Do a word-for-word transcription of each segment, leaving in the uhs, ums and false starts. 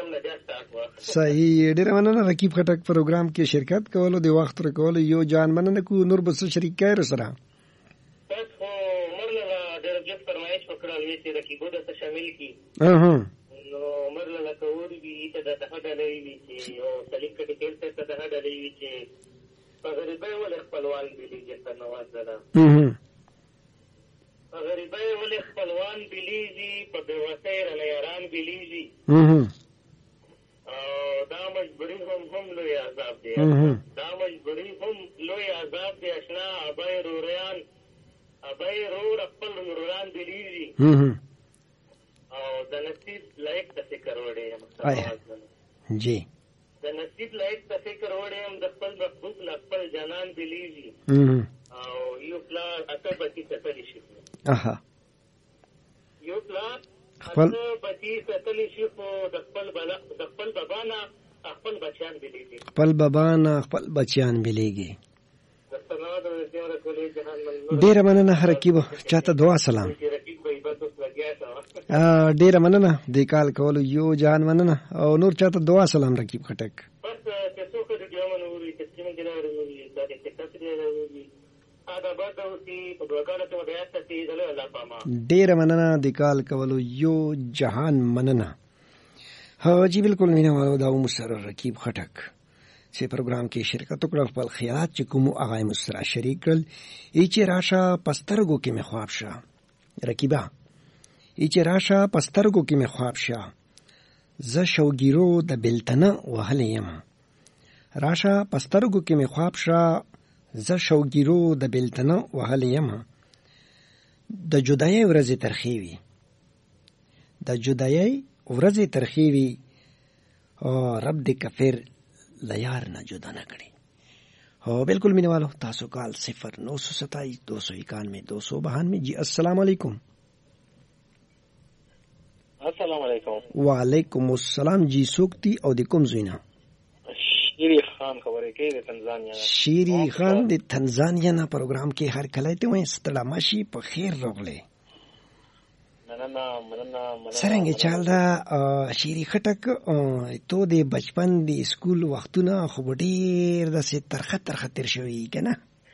کوم نه بیا سٹارټ وا. صحیح. ډېر مننه رقیب خټک پروګرام کې شرکت کولو د وخت ورکولو یو جان مننه کو. نور بس شریک کړه سره بس خو مرله ډېر جت فرمایش وکړل وی چې رقیبو د شامل کی. اها نو مرله لا کووري وی ته د هغه لري وی چې او سلیک کې تل څه د هغه لري وی چې غریبای ول خپلوان بلیږي ته نواز ده. اها غریبای ول خپلوان بلیږي په بیوسۍ رنه یاران بلیږي. اها دا مجبوری هم هم لوی عذاب دی. دا مجبوری هم لوی عذاب دی. اشنا ابای روریان ابای رور خپل روران بلیږي او د نصیب لایق د فکر وړي هم جی د نصیب لایق د فکر وړي هم د خپل محبوب ل خپل جنان بلیږي او یو پلا اته بچی ستلی شي. اها یو پلا خپل اته بچی ستلی شي خو د خپل بلا د خپل بابا نه خپل بچیان بلیږي. خپل بابا نه خپل بچیان بلیږي. ډیره مننه رقیب. چاته دعا سلام. ډیره مننه د کال کولو یو جان مننه او نور چاته دعا سلام رقیب خټک. بس چې څوک دې دیو منوري چې څنګه جنوري دا دې څه کړی دی ادا بعد اوسې په وګړه ته بیا ستې دله الله پاما. ډیره مننه د کال کولو یو جهان مننه. ها جی بالکل مینه والو دا مسر رقیب خټک چې پروګرام کې شرکت وکړ. خپل خیالات چې کوم هغه مسره شریک کړل. ای چې راشه پسترګو کې مې خواب شه رقیبا. ای چې راشه پسترګو کې مې خواب شه ز شوګیرو د بلتنه وهلې یم. راشه پسترګو کې مې خواب شه ز شوګیرو د بلتنه وهلې یم. د جدای ورځې ترخې وي د جدای ورځې ترخې وي او رب دې کفر لیار نہ جدا نہ کړي. ہو بالکل مینے والو تاسو کال صفر نو سو ستائیس دو سو اکانوے دو سو بہانوے. جی السلام علیکم. السلام علیکم. وعلیکم السلام. جی سوکتی او د کوم زوینا؟ شیری خان خبرې کوي د تنزانیا. شیری خان د تنزانیا نه پروګرام کې هر کله ته وې ستړه ماشي په خیر راغله. سرنګ چال دا شیری خټک تو د بچپن د اسکول وختونه خو ډیر د سي ترخه ترخه تر شوی کنه.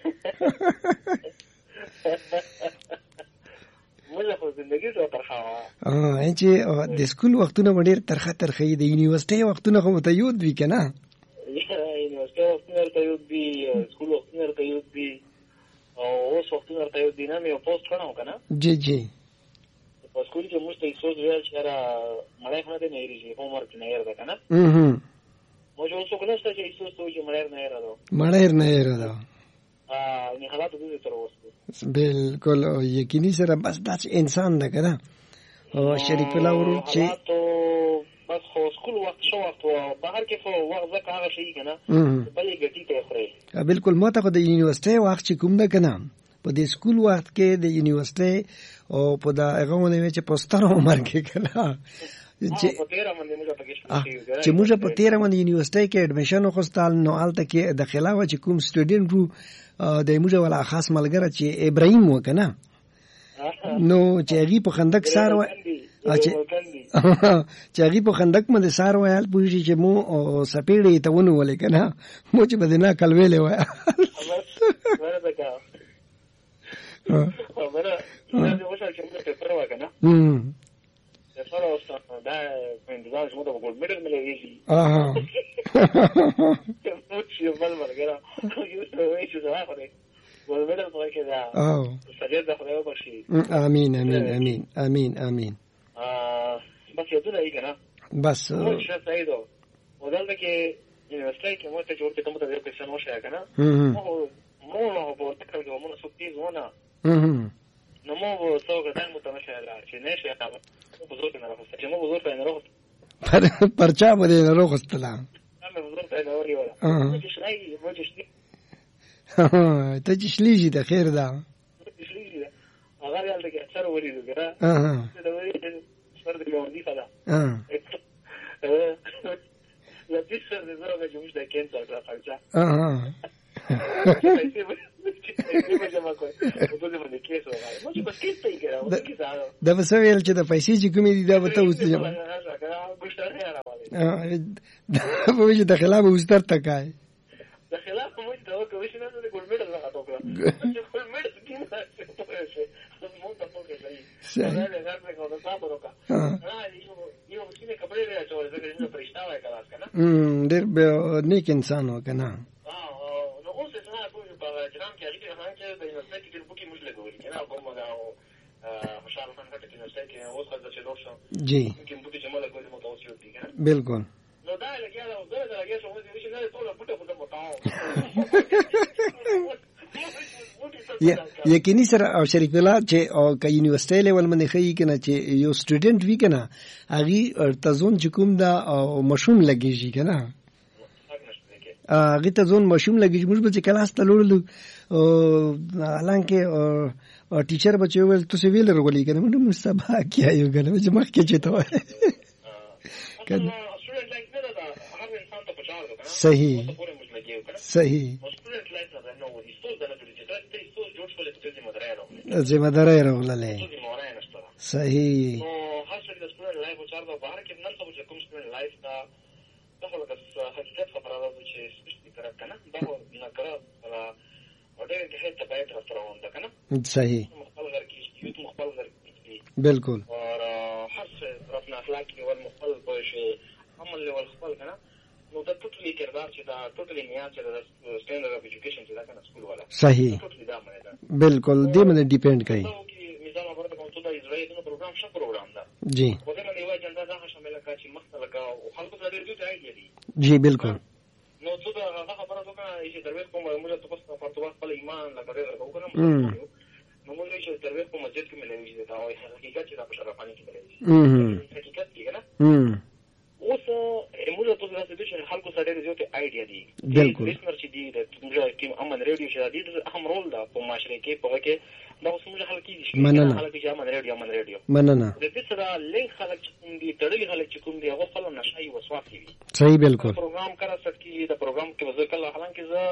مله خو زندگی زو ترخه ا چې د اسکول وختونه ډیر ترخه ترخه د یونیورسيټي وختونه خو ته یود وی کنه. یونیورسيټي وختونه ته یود دی اسکول وختونه ته یود دی او اوس وختونه ته یود دی نه مې پوسټ کړو کنه. جی جی په سکول کې موږ ته ایسوس ویل چې را مړای خو نه دی نه یې هوم ورک نه یې ده کنه. اها مو جو څو کنه چې ایسوس ته چې مړای نه یې راځو مړای نه یې راځو. ا نه حالات دې تر اوسه بالکل یقیني سره بس داس انسان ده کنه. او شریف الله ورو چې بس خو سکول وخت شو وخت بهر کې خو وخت زکه هغه شي کنه بلې ګټي ته خوري. بالکل ما ته د یونیورسيټي وخت چې کوم ده کنه په د سکول وخت کې د یونیورسيټي او په دا هغه ونه چې پوسټر عمر کې کنه چې چې موږ په تیرا باندې یونیورسيټي کې اډمیشن وخستال نو آلته کې د خلاوه چې کوم سټوډنټ وو د موږ ولا خاص ملګری چې ابراهيم وکنه نو چې هغه په خندق سار و چې هغه په خندق باندې سار وایل پوښي چې مو سپېړې ته ونه ولې کنه مو چې بدنا کلوېلې وای. خبره دا وشو چې موږ ته پروا کنه. امم دا سره اوس دا پندځه چې موږ په ګول میډل ملي. اها چې بل مرګرا یو څه وایي چې دا خو دې ګول میډل په کې دا او سجده د خدای په شي. امين امين امين امين امين. ا بس یو څه دی کنه بس څه سایدو ودلته کې یونیورسيټي کې مو ته جوړ کې ته مو ته یو څه نوشه کنه. مو مو نو په تکل کې مو نو سپیز ونه نو مو څو غدان مو ته نشه راځي نه شي هغه په زور نه راځي چې مو په زور نه راځي پر پرچا باندې نه راغستلا. هم په زور نه راځي ولا چې شای مو چې شي ته چې شلیږي د خیر دا شلیږي هغه یال دغه اثر وریدو ګره اها دا وری سر د یو دی فلا اه لا تیسر د زړه د جمش د کینسر راځي اها دا به څه ویل چې د پیسې چې کومې دي دا به ته اوس په وجه د خلاف وستر تکای د خلاف موږ دا کوي چې نه د ګورمنټ راغله ټوکړه چې ګورمنټ کینه څه مو ته پوهه کوي دا نه غواړم کوم څه وکړه نه یو یو چې نه کبره راځي چې دا پرېښتا وای کلاس کنه ام ډېر نیک انسان و کنه اه نو اوس څه نه کوي په جرام کې اړیکه هم چې د یونیورسيټي کې بوکي موږ لګولې کنه کوم دا مشال خان کټ کې یونیورسيټي اوس خدای چې لوښ جی کې بوکي جمله کوي متوسط دي کنه بالکل نو دا لګیا دا دا لګیا شو چې نه ټول بوټه بوټه متاو یقیني سره او شریف الله چې او ک یونیورسيټي لیول باندې خي کنه چې یو سټوډنټ وی کنه اغي تزون چې کوم دا مشوم لګیږي کنه اغه تزون مشوم لګیږي موږ به کلاس ته لولو حالانکه ټیچر بچو ول تاسو ویل ورغلی کنه موږ مستبا کیایو کنه چې مخ کې چته کنه صحیح صحیح ذمہ داري راغله صحیح نو هڅه د سټوډنټ لایف او چارو بهر کې نن څه چې کوم سټوډنټ لایف دا د هغه د حقیقت خبره ده چې سپیشلی کړه کنه دا نه کړه ولا اورډر کې هیڅ تبعیت راځون ده کنه صحیح مخبل غیر کې یوت مخبل غیر کې بالکل اور هر څه رفنا اخلاقي او مخبل په شی عمل له خپل کنه نو دا ټوټلی کردار چې دا ټوټلی معیار چې دا سټانډرډ اف ایجوکیشن چې دا کنه سکول والا صحیح بالکل دې باندې ډیپند کوي مثال اورته کوم څه دا اسرائیل نو پروګرام څه پروګرام دا جی په دې باندې واجب دا څنګه شامل کا چې مخته لگا او خلکو ته ډېر ډېر ایډیا دي جی بالکل نو څه دا هغه خبره ده چې درویش کوم موږ ته پس فرتوا خپل ایمان لکه ډېر وکړم نو موږ چې درویش کوم مسجد کې ملوي دا او حقیقت چې دا په شرافاني کې ملوي حقیقت کې کنه اوس موږ ته تاسو د چې خلکو سره ډېر زیات ایډیا دي بالکل لیسنر چې دي د موږ کوم امن ریډیو چې دي د اهم رول دا په معاشره کې په کې دا اوس موږ خلک دي مننه خلک چې امن ریډیو امن ریډیو مننه د دې سره لینک خلک چې کوم دي تړلي خلک چې کوم دي هغه خپل نشای وسواس کوي صحیح بالکل پروګرام کرا سکتی دا پروګرام کې وځي کله حالانکه زه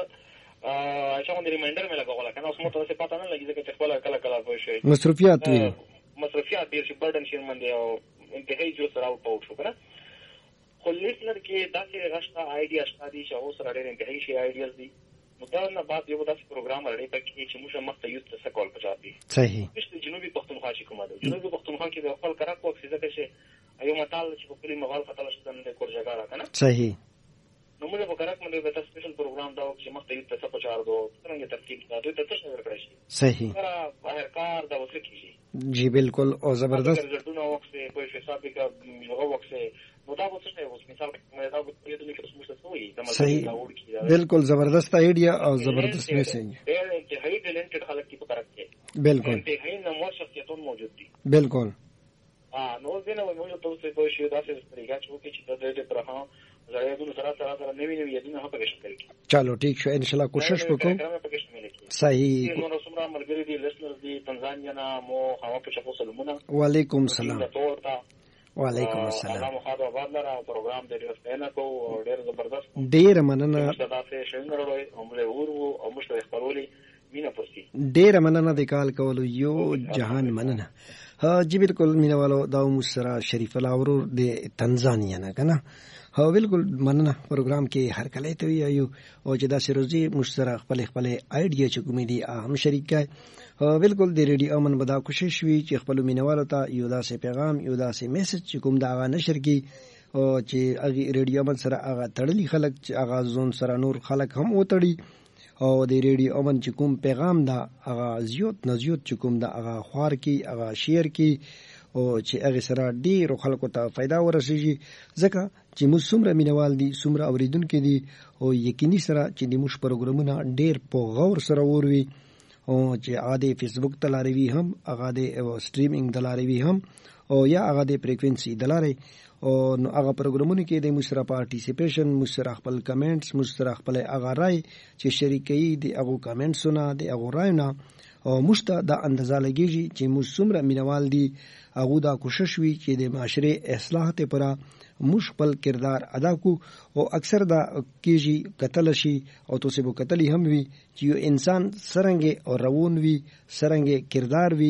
چې موږ ریمایندر مې لګوله کنه اوس مو ته څه پاتہ نه لګي چې خپل کله کله وای شي مصرفيات وي مصرفيات ډیر شي برډن شي باندې او انتهایی جو سره او پاو شو کنه خو لیسنر کې دا چې غشتا آیډیا شته دي چې اوس سره ډېر انتهایی شي آیډیاز دي نو دا نه بعد یو داسې پروګرام لري پکې چې موږ مخته یو څه کول پچا دي صحیح چې جنوبي پښتونخوا چې کومه ده جنوبي پښتونخوا کې د خپل کرک وکړي ځکه چې ایو متال چې په کلی مغال خطر شته د کورجګارا کنه صحیح نو موږ په کرک باندې د سپیشل پروګرام دا چې مخته یو څه پچا دو څنګه ترتیب دا دوی ته څه ورکړي شي صحیح سره بهر کار دا وڅ کیږي جی بالکل او زبردست ګردونه وکړي په حساب کې هغه وکړي نو دا وڅ څه اوس مثال دا په دې کې څه څه وي صحیح بالکل زبردست ایډیا او زبردست میسج ډېر انتهایی ټیلنټډ خلک کی په کرک کې بالکل انتهایی نمو شخصیتونه موجود دي بالکل ا نو دینه موږ ته څه په شی دا څه طریقه چې وکړي چې د دې پر هغه زړېدو سره سره سره نوی نوی یادونه په کې شکل کې چلو ټیک شو ان شاء الله کوشش وکړو صحیح نو سمرا ملګری دي لیسنرز دي تنزانیا نه مو هوا په چپو سلامونه وعلیکم السلام وعلیکم السلام الله مخاطب آباد لرا پروګرام دې ډېر ستنه کو ډېر زبردست ډېر مننه دا څه شنګر وای عمره ورو او مشته خبرولي مینا پرسي ډېر مننه د کال کولو یو جهان مننه ها جی بالکل مینوالو دا مسرا شریف الله ورور د تنزانیا نه کنه ها بالکل مننه پروګرام کې هر کله ته یو او چې دا سروزي مشترک خپل خپل ایډیا چې کومې دي هم شریک کړي بالکل د ریډیو امن بدا کوشش وی چې خپل مینوالو ته یو داسې پیغام یو داسې میسج چې کوم دا نشر کی او چې هغه ریډیو امن سره هغه تړلي خلک چې هغه زون سره نور خلک هم وتړي او د ریډیو امن چې کوم پیغام دا هغه زیات نزیات چې کوم دا هغه خوار کی هغه شیر کی او چې هغه سره ډیر خلکو ته फायदा ورسیږي ځکه چې موږ څومره مینوال دي څومره اوریدونکو دي او یقیني سره چې د موږ پروګرامونه ډیر په غور سره وروي او چې عادي فیسبوک تلاروي هم هغه د سټریمینګ تلاروي هم او یا هغه د فریکوئنسي دلاره او هغه پروګرامونه کې د مشره پارټیسیپیشن مشره خپل کمنټس مشره خپل هغه رائے چې شریکي دي هغه کمنټسونه دي هغه رائے او مشته د اندازه لګیږي چې موږ څومره مینوال دي هغه دا کوشش وی چې د معاشره اصلاح ته پره موږ خپل کردار ادا کو او اکثر دا کیږي قتل شي او توسه بو قتل هم وي چې یو انسان سرنګ او روان وي سرنګ کردار وي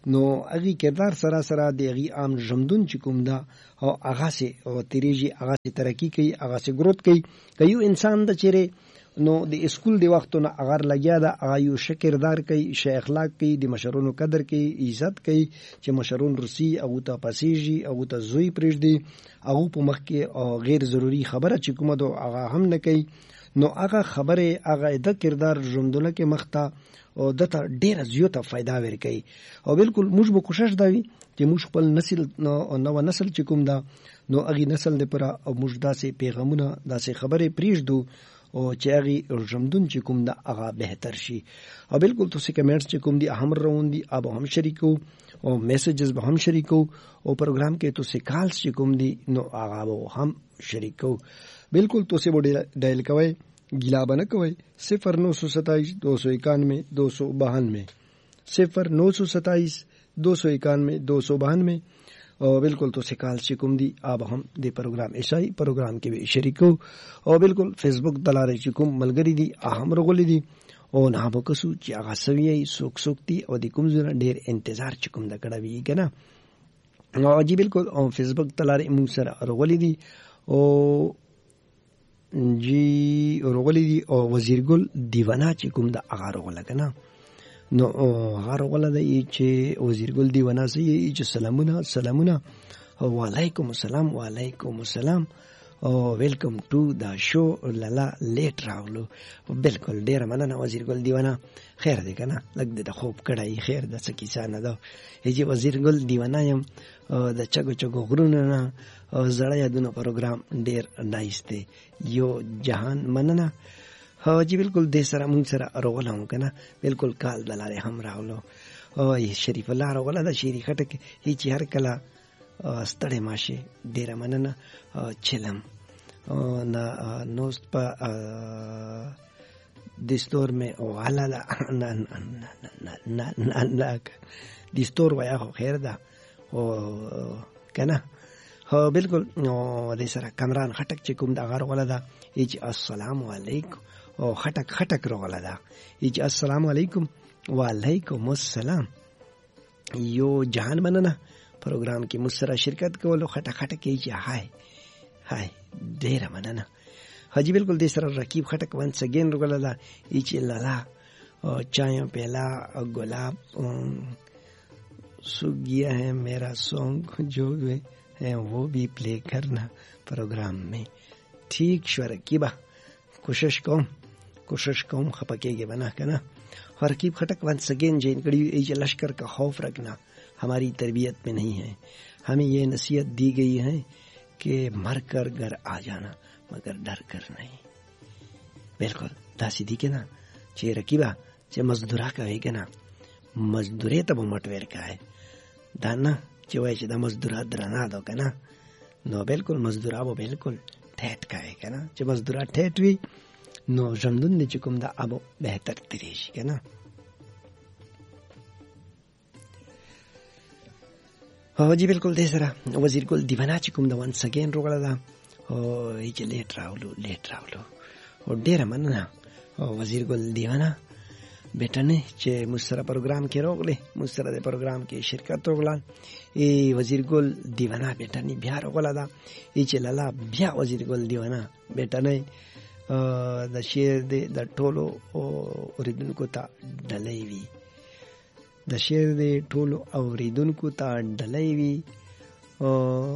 نو هغه کردار سره سره د هغه عام ژوندون چې کوم دا او هغه سي او تیریږي هغه سي ترقی کوي هغه سي گروث کوي یو انسان د چیرې نو د اسکول د وختونو اگر لګیا دا هغه یو شکردار کوي ش اخلاق کوي د مشرونو قدر کوي عزت کوي چې مشرون روسي او ته پسیږي او ته زوی پرېږدي او په مخ کې غیر ضروری خبره چې کومه دو هغه هم نه کوي نو هغه خبره هغه د کردار ژوندونه کې مخته او دته ډیره زیاته فائدہ ورکوي او بالکل موږ به کوشش دا وي چې موږ خپل نسل نو نو نسل چې کوم دا نو هغه نسل لپاره او موږ داسې پیغامونه داسې خبره پریږدو او چې هغه ژوندون چې کوم دا هغه بهتر شي او بالکل تاسو کمنټس چې کوم دي هم روان دي اب هم شریکو او میسجز به هم شریکو او پروګرام کې تاسو کالز چې کوم دي نو هغه هم شریکو بالکل تاسو به ډایل کوئ گلا بنا کوئی صفر نو سو ستائیس دو سو اکانوے دو سو بہانوے صفر نو سو ستائیس دو سو اکانوے دو سو بہانوے اور بالکل تو سکال چکم دی آب ہم دے پروگرام عیسائی پروگرام کے بھی شریکو اور بالکل فیس بک دلارے چکم ملگری دی اہم رغلی دی او نہ بکسو چی آغا سویئی سوک سوکتی او دی کم زورا دیر انتظار چکم دا کڑا بھی کنا اور جی بالکل اور فیس بک دلارے موسر رغلی دی او جی روغلی دی او وزیر گل دیوانا چې کوم د هغه روغله کنه نو هغه روغله دی چې وزیر گل دیوانا سي چې سلامونه سلامونه وعلیکم السلام وعلیکم السلام او ویلکم ټو دا شو لالا لیټ راغلو بالکل ډیر مننه وزیر گل دیوانا خیر دی کنه لګ د خوب کړای خیر د څه کیسه نه ده چې وزیر گل دیوانا یم د چګو چګو غرونه نه او زړه یادونه پروګرام ډیر نایس دی یو جهان مننه هو جی بالکل د سره مونږ سره راغلم کنه بالکل کال دلاره هم راغلو او شریف الله راغله د شيری خټک هیڅ هر کله ستړی ماشه ډیر مننه چلم نه نوست په دستور میں او علا لا نه نه نه نه دستور ویا خیر ده او کنه هو بالکل نو د سره کمران خټک چې کوم د غار ولا دا چې السلام علیکم او خټک خټک ولا دا چې السلام علیکم وعلیکم السلام یو جهان مننه پروګرام کې مسره شرکت کولو خټک خټک چې هاي هاي ډیر مننه حاجی بالکل د سره رقیب خټک وانس اگین ولا دا چې لالا او چایو پہلا گلاب سو گیا ہے میرا سانگ جو ہے وہ بھی پلے کرنا پروگرام میں ٹھیک شو رقیبہ کوشش کوم کوشش کوم خپکے گے بنا کنا اور رقیب خٹک ونس اگین جین کڑی ایج لشکر کا خوف رکھنا ہماری تربیت میں نہیں ہے ہمیں یہ نصیحت دی گئی ہے کہ مر کر گھر آ جانا مگر ڈر کر نہیں بالکل داسی دی کے نا چھ رقیبہ چھ مزدورا کا ہے کہ نا مزدورے تب مٹویر کا ہے دانا چې وای چې د مزدورا درنا دو کنه نو بالکل مزدورا وو بالکل ټیټ کای کنه چې مزدورا ټیټ وی نو ژوندون د کوم دا ابو بهتر تری شي کنه او جی بالکل دې سره وزیر ګل دیوانا چې کوم دا وان سګین روغلا دا او یې لیټ راولو لیټ راولو او ډیر مننه او وزیر ګل دیوانا بیٹا نے چې مستره پروګرام کې راغله مستره د پروګرام کې شرکت وکړل ای وزیر ګل دیوانا بیٹا نه بیا راغله دا ای چې لالا بیا وزیر ګل دیوانا بیٹا نه د شعر د ټولو اوریدونکو ته ډلې وی د شعر د ټولو اوریدونکو ته ډلې وی او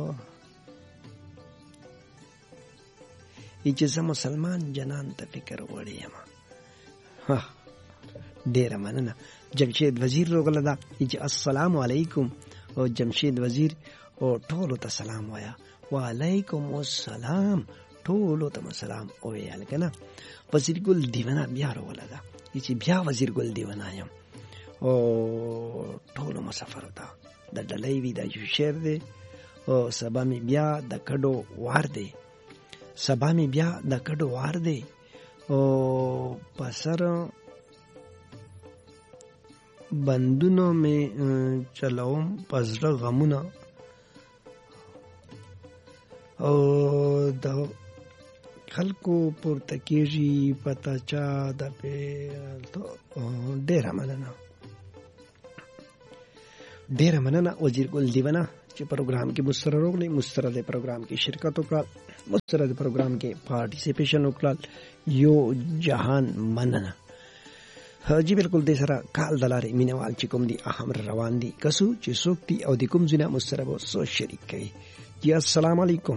ای چې زه مسلمان جنان ته فکر وړی یم ها ډیر مننه جمشید وزیر روغله دا چې السلام علیکم او جمشید وزیر او ټولو ته سلام وایا وعلیکم السلام ټولو ته سلام او یال کنه وزیر ګل دیوانا بیا روغله دا چې بیا وزیر ګل دیوانا یم او ټولو مسافر تا د ډلې وی د یو شعر دی او سبا می بیا د کډو وار دی سبا می بیا د کډو وار دی او پسر بندونو میں چلاوم پزړه غمونه او د خلکو پورته کېږي پتا چا د په ډېره مننه ډیره مننه وزیر ګل دیونه چې پروګرام کې مستر روغلی مستر د پروګرام کې شرکت وکړه مستر د پروګرام کې پارټیسیپیشن وکړه یو جهان مننه. جی بالکل د سره کال دلارې مینوال چې کوم دي اهم روان دي کسو چې څوک دي او د کوم ځنه مستر به سو شریک کړي. جی السلام علیکم.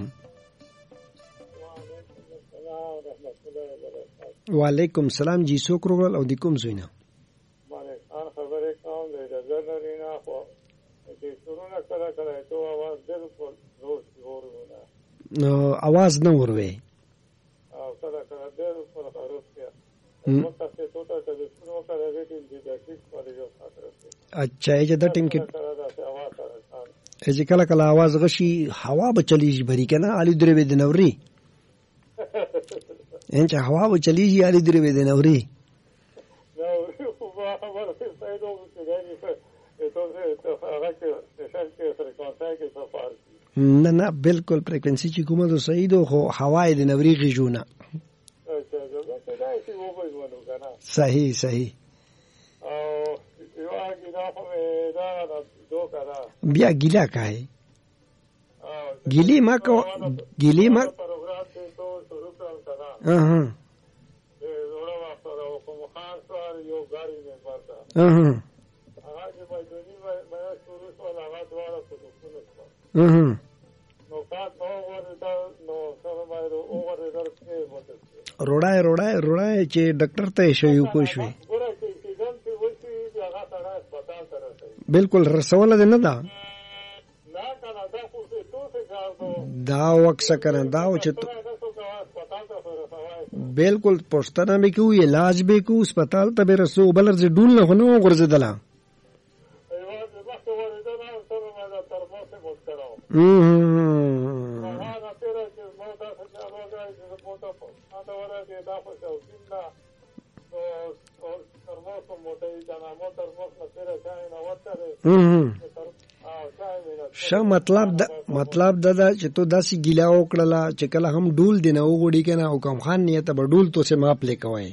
وعلیکم السلام. جی څوک روغل او د کوم ځنه نو आवाज نه وروي. اچھا چې د ټیم کې چې کله کله आवाज غشي هوا به چلیږي بری کنه علي درې د نوري ان چې هوا به چلیږي علي درې د نوري نه نه بالکل فریکوئنسي چې کومه د سعیدو خو هوا د نوري غږونه صحیح صحیح بیا ګیلا کای ګیلی ما کو ګیلی ما ها ها روړای روړای روړای چې ډاکټر ته شوی کوښوي بالکل رسوله ده نه ده دا وکسه کنه دا چې بالکل پښتنه به کوي علاج به کوي هسپتال ته به رسو بلر ز ډول نه هنو غرزدلا شه مطلب دا مطلب دا دا چې تو داسې ګیلا وکړله چې کله هم ډول دی نه وغوړي کنه او کوم خان نیته به ډول تو سه ماپ لیکوي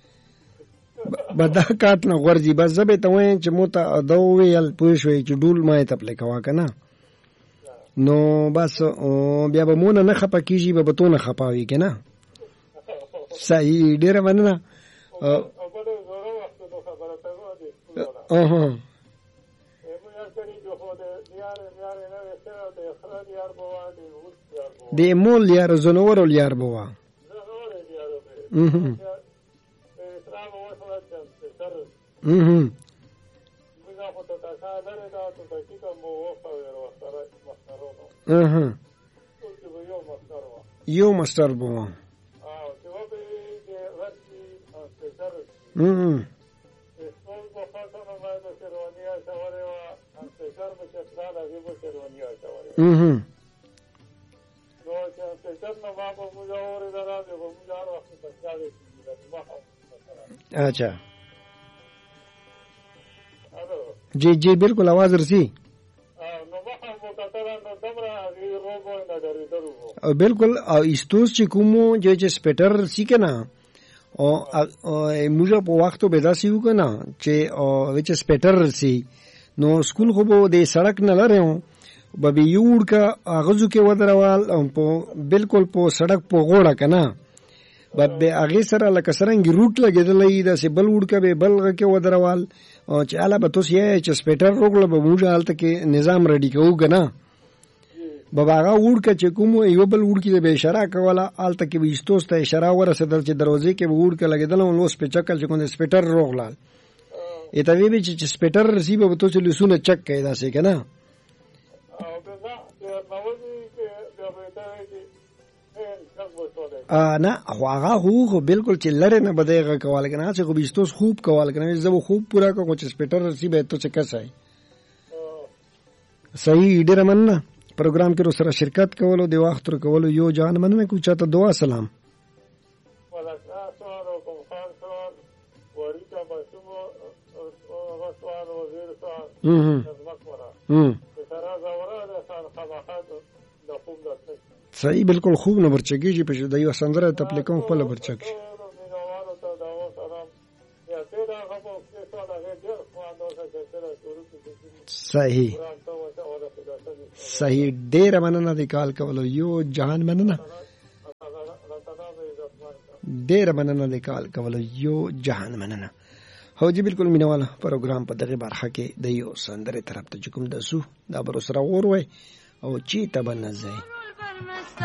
بدا کات نه ورځي بس زبې ته وای چې مو ته دا ویل پوه شوي چې ډول ما ته پلیکوا کنه نو بس بیا به مونږ نه خپه کیږي به تو نه خپاوي کنه صحیح ډیره مننه. اها د مول یار زنور ول یار بوا اها اها اها یو مستر بوا اها اها اچھا جی جی بالکل आवाज رسی او بالکل او استوس چې کومو چې سپیټر سی کنه او موږ په وختو به داسې وکنه چې او چې سپیټر سی نو سکول خو به د سړک نه لره به یوړ کا اغزو کې ودروال په بالکل په سړک په غوړه کنه به هغه سره لکه سرنګ روټ لګیدلې دا سه بل وړ کا به بلغه کې ودروال او چې اله به توس یې چې سپیټر روغله به موږ حالت کې نظام ریډي کوو کنه بابا هغه وړ کا چې کوم یو بل وړ کې به اشاره کوله حالت کې به استوس ته اشاره ورسېدل چې دروازې کې به وړ کا لګیدل نو لوس په چکل چې کوم سپیټر روغله اته وی به چې سپیټر رسی به تو چې لسونه چک کیدا سي کنه ا نه هغه هو بالکل چې لره نه بدایغه کول کنه چې خو بيستوس خوب کول کنه زه خوب پورا کوم چې سپیټر رسی به تو چې کسای صحیح ډیر مننه پروګرام کې سره شرکت کولو دی وخت تر کولو یو جان مننه کو چاته دعا سلام صحیح بالکل خوب نه برچګیږي په د یو سندره تپلیکون خپل برچګي صحیح صحیح ډېره مننه د کال کولو یو جهان مننه ډېره مننه د کال کولو یو جهان مننه. هو جی بالکل مینواله پروګرام په دغه برخه کې د یو سندره طرف ته کوم دسو دا بر سره اور وای او چی ته بنځي